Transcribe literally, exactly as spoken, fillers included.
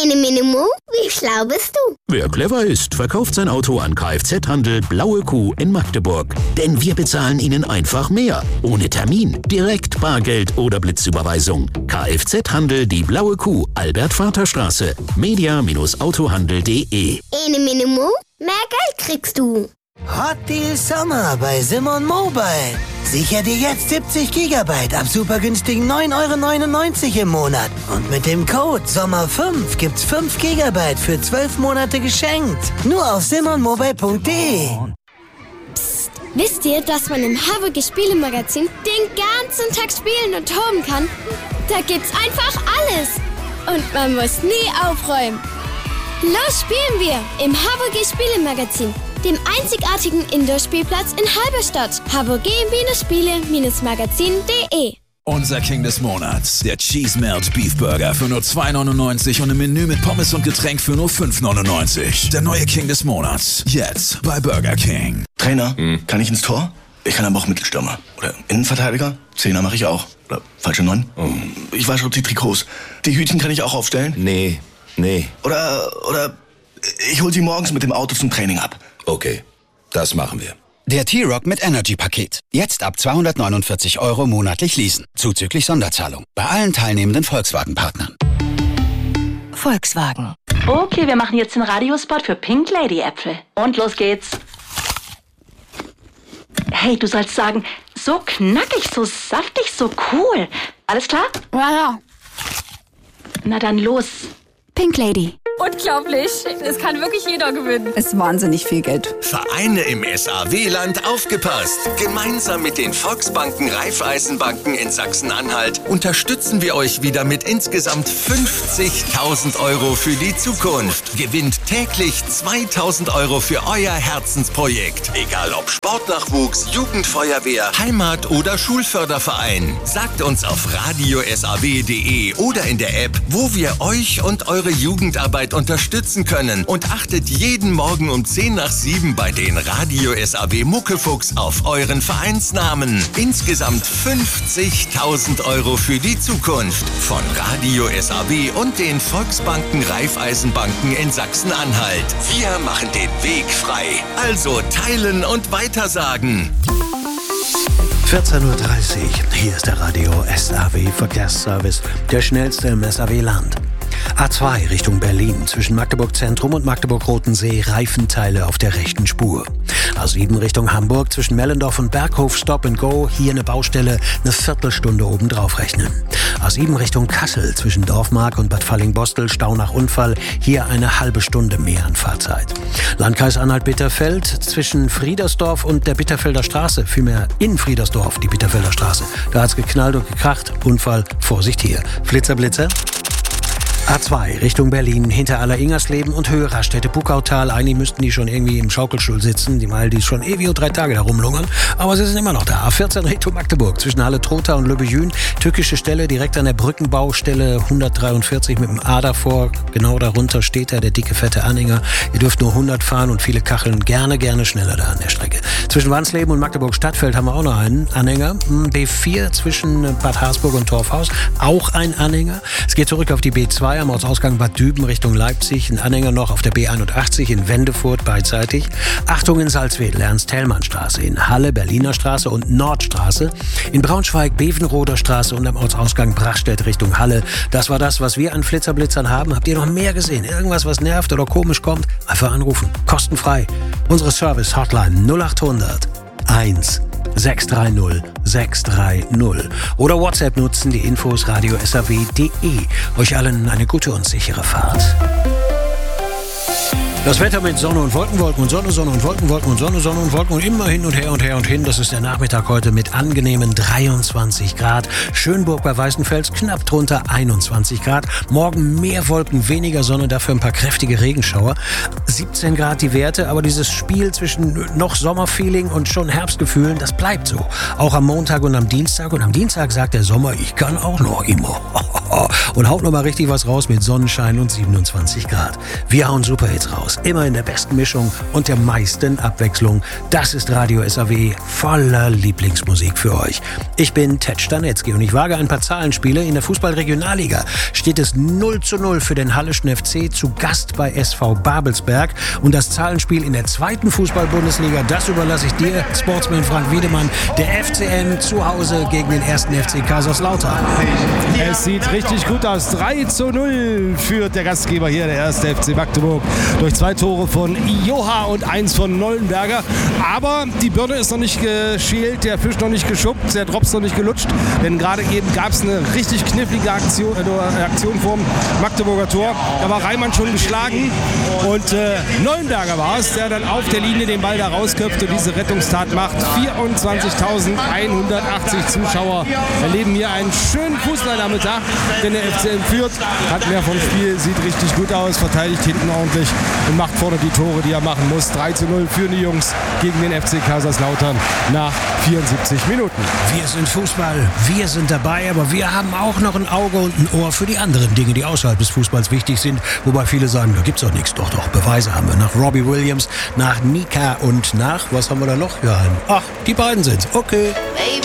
Ene Minimo, wie schlau bist du? Wer clever ist, verkauft sein Auto an Kfz-Handel Blaue Kuh in Magdeburg. Denn wir bezahlen Ihnen einfach mehr. Ohne Termin, direkt Bargeld oder Blitzüberweisung. Kfz-Handel Die Blaue Kuh, Albert-Vater-Straße. media Bindestrich autohandel punkt de. Ene Minimo, mehr Geld kriegst du. Hot Deal Sommer bei Simon Mobile. Sicher dir jetzt siebzig Gigabyte ab super günstigen neun Euro neunundneunzig im Monat. Und mit dem Code Sommer fünf gibt's fünf Gigabyte für zwölf Monate geschenkt. Nur auf simon mobile punkt de. Psst, wisst ihr, dass man im Haverge Spielemagazin den ganzen Tag spielen und toben kann? Da gibt's einfach alles. Und man muss nie aufräumen. Los spielen wir im Haverge Spielemagazin, dem einzigartigen Indoor-Spielplatz in Halberstadt. haverge-spiele-magazin punkt de. Unser King des Monats, der Cheese Melt Beef Burger für nur zwei neunundneunzig und ein Menü mit Pommes und Getränk für nur fünf neunundneunzig. Der neue King des Monats, jetzt bei Burger King. Trainer, hm. kann ich ins Tor? Ich kann aber auch Mittelstürmer. Oder Innenverteidiger? Zehner mache ich auch. Oder falsche Neun? Oh. Ich wasche auch die Trikots. Die Hütchen kann ich auch aufstellen? Nee, nee. Oder, oder ich hol sie morgens mit dem Auto zum Training ab. Okay, das machen wir. Der T-Rock mit Energy-Paket. Jetzt ab zweihundertneunundvierzig Euro monatlich leasen. Zuzüglich Sonderzahlung. Bei allen teilnehmenden Volkswagen-Partnern. Volkswagen. Okay, wir machen jetzt den Radiospot für Pink Lady Äpfel. Und los geht's. Hey, du sollst sagen, so knackig, so saftig, so cool. Alles klar? Ja, ja. Na dann los. Pink Lady. Unglaublich. Das kann wirklich jeder gewinnen. Ist wahnsinnig viel Geld. Vereine im S A W-Land aufgepasst. Gemeinsam mit den Volksbanken Raiffeisenbanken in Sachsen-Anhalt unterstützen wir euch wieder mit insgesamt fünfzigtausend Euro für die Zukunft. Gewinnt täglich zweitausend Euro für euer Herzensprojekt. Egal ob Sportnachwuchs, Jugendfeuerwehr, Heimat- oder Schulförderverein. Sagt uns auf radio s a w punkt de oder in der App, wo wir euch und eure Jugendarbeit unterstützen können, und achtet jeden Morgen um zehn nach sieben bei den Radio S A W Muckefuchs auf euren Vereinsnamen. Insgesamt fünfzigtausend Euro für die Zukunft von Radio S A W und den Volksbanken Raiffeisenbanken in Sachsen-Anhalt. Wir machen den Weg frei. Also teilen und weitersagen. vierzehn Uhr dreißig, hier ist der Radio S A W Verkehrsservice, der schnellste im S A W-Land. A zwei Richtung Berlin, zwischen Magdeburg Zentrum und Magdeburg-Rotensee, Reifenteile auf der rechten Spur. A sieben Richtung Hamburg, zwischen Mellendorf und Berghof, Stop and Go, hier eine Baustelle, eine Viertelstunde obendrauf rechnen. A sieben Richtung Kassel, zwischen Dorfmark und Bad Falling-Bostel, Stau nach Unfall, hier eine halbe Stunde mehr an Fahrzeit. Landkreis Anhalt-Bitterfeld, zwischen Friedersdorf und der Bitterfelder Straße, vielmehr in Friedersdorf, die Bitterfelder Straße. Da hat's geknallt und gekracht, Unfall, Vorsicht hier. Flitzer, Blitzer. A zwei Richtung Berlin, hinter Aller-Ingersleben und Höhe Raststätte-Buckautal. Eigentlich müssten die schon irgendwie im Schaukelstuhl sitzen, weil die schon ewig und drei Tage da rumlungern. Aber sie sind immer noch da. A vierzehn Richtung Magdeburg, zwischen Halle-Trotha und Löbejün. Tückische Stelle, direkt an der Brückenbaustelle hundertdreiundvierzig mit dem A davor. Genau darunter steht da der dicke, fette Anhänger. Ihr dürft nur hundert fahren und viele Kacheln. Gerne, gerne schneller da an der Strecke. Zwischen Wansleben und Magdeburg-Stadtfeld haben wir auch noch einen Anhänger. B vier zwischen Bad Harzburg und Torfhaus. Auch ein Anhänger. Es geht zurück auf die B zwei am Ortsausgang Bad Düben Richtung Leipzig. Ein Anhänger noch auf der B einundachtzig in Wendefurt beidseitig. Achtung in Salzwedel, Ernst-Thälmann-Straße, in Halle, Berliner Straße und Nordstraße. In Braunschweig, Bevenroder Straße und am Ortsausgang Brachstedt Richtung Halle. Das war das, was wir an Flitzerblitzern haben. Habt ihr noch mehr gesehen? Irgendwas, was nervt oder komisch kommt? Einfach anrufen. Kostenfrei. Unsere Service-Hotline null achthundert eins sechs drei null sechs drei null oder WhatsApp nutzen, die Infos radio s a w punkt de. Euch allen eine gute und sichere Fahrt. Das Wetter mit Sonne und Wolken, Wolken und Sonne, Sonne und Wolken, Wolken und Sonne, Sonne und Wolken und immer hin und her und her und hin. Das ist der Nachmittag heute mit angenehmen dreiundzwanzig Grad. Schönburg bei Weißenfels knapp drunter einundzwanzig Grad. Morgen mehr Wolken, weniger Sonne, dafür ein paar kräftige Regenschauer. siebzehn Grad die Werte, aber dieses Spiel zwischen noch Sommerfeeling und schon Herbstgefühlen, das bleibt so. Auch am Montag und am Dienstag. Und am Dienstag sagt der Sommer, ich kann auch noch immer. Und haut noch mal richtig was raus mit Sonnenschein und siebenundzwanzig Grad. Wir hauen Superhits raus. Radios. Immer in der besten Mischung und der meisten Abwechslung. Das ist Radio S A W voller Lieblingsmusik für euch. Ich bin Ted Stanetzky und ich wage ein paar Zahlenspiele. In der Fußball-Regionalliga steht es null zu null für den Halleschen F C zu Gast bei S V Babelsberg. Und das Zahlenspiel in der zweiten Fußball-Bundesliga, das überlasse ich dir, Sportsman Frank Wiedemann. Der F C M zu Hause gegen den ersten F C Kaiserslautern. Es sieht richtig gut aus. drei zu null führt der Gastgeber hier, der erste F C Magdeburg, durch zwei Tore von Joha und eins von Nollenberger. Aber die Birne ist noch nicht geschält, der Fisch noch nicht geschuppt, der Drops noch nicht gelutscht. Denn gerade eben gab es eine richtig knifflige Aktion, äh, Aktion vorm Magdeburger Tor. Da war Reimann schon geschlagen und äh, Nollenberger war es, der dann auf der Linie den Ball da rausköpft und diese Rettungstat macht. vierundzwanzigtausendeinhundertachtzig Zuschauer erleben hier einen schönen Fußballnachmittag, denn der F C M führt, hat mehr vom Spiel, sieht richtig gut aus, verteidigt hinten ordentlich und macht vorne die Tore, die er machen muss. drei zu null für die Jungs gegen den F C Kaiserslautern nach vierundsiebzig Minuten. Wir sind Fußball, wir sind dabei, aber wir haben auch noch ein Auge und ein Ohr für die anderen Dinge, die außerhalb des Fußballs wichtig sind, wobei viele sagen, da gibt's doch nichts. Doch, doch, Beweise haben wir. Nach Robbie Williams, nach Nika und nach, was haben wir da noch? Ja, ach, die beiden sind's. Okay. Baby,